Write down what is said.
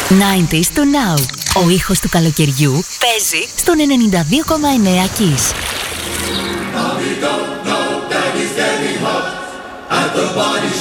90s to now. Ο ήχος του καλοκαιριού παίζει στον 92,9 Kiss.